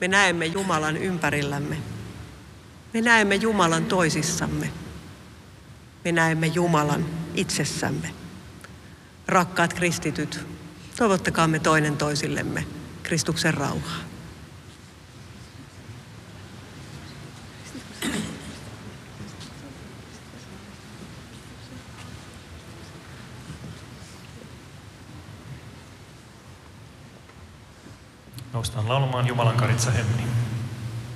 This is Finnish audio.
Me näemme Jumalan ympärillämme. Me näemme Jumalan toisissamme. Me näemme Jumalan itsessämme. Rakkaat kristityt, toivottakaamme toinen toisillemme Kristuksen rauhaa. Noustaan laulamaan Jumalan karitsa hymni.